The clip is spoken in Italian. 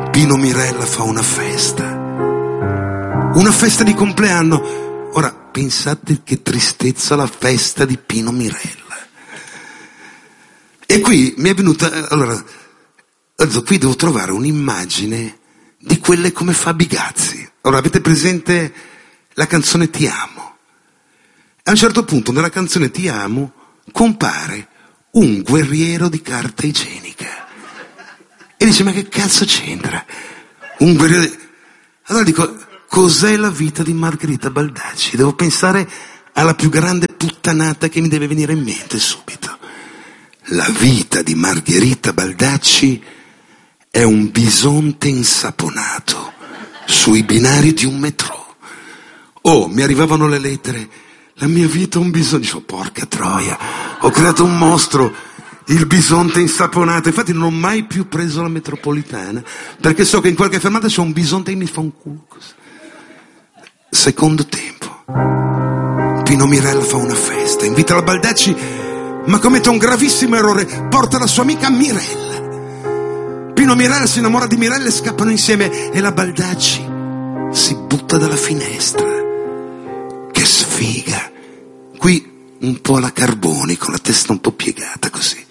Pino Mirella fa una festa di compleanno. Ora pensate che tristezza la festa di Pino Mirella. E qui mi è venuta, allora, qui devo trovare un'immagine di quelle come Fabi Gazzi. Allora, avete presente la canzone Ti amo? A un certo punto nella canzone Ti amo compare un guerriero di carta igienica. E dice, ma che cazzo c'entra? Un guerriero di... Allora dico, cos'è la vita di Margherita Baldacci? Devo pensare alla più grande puttanata che mi deve venire in mente subito. La vita di Margherita Baldacci è un bisonte insaponato sui binari di un metro. Oh, mi arrivavano le lettere. La mia vita è un bisonte. Dicevo, porca troia, ho creato un mostro, il bisonte insaponato. Infatti non ho mai più preso la metropolitana, perché so che in qualche fermata c'è un bisonte e mi fa un culo così. Secondo tempo. Pino Mirella fa una festa, invita la Baldacci, ma commette un gravissimo errore, porta la sua amica Mirella. Pino Mirella si innamora di Mirella e scappano insieme e la Baldacci si butta dalla finestra. Che sfiga. Qui un po' alla Carboni, con la testa un po' piegata così.